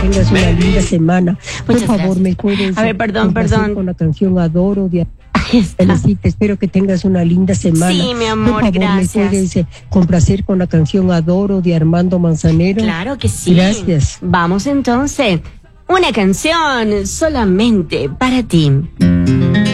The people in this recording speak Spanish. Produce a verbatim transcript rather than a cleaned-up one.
tengas una linda semana. Por Muchas favor, gracias. me puedes A ver, perdón, complacer perdón. con la canción Adoro de Ahí está. Felicita, espero que tengas una linda semana. Sí, mi amor, Por favor, gracias. me puedes eh, complacer con la canción Adoro de Armando Manzanero. Claro que sí. Gracias. Vamos entonces. Una canción solamente para ti.